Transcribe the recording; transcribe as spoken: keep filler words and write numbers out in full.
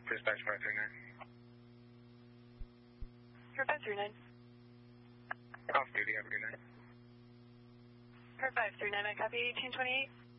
Dispatch five three nine. Per five three nine. Off duty, have a good night. Per five three nine, I copy eighteen twenty-eight.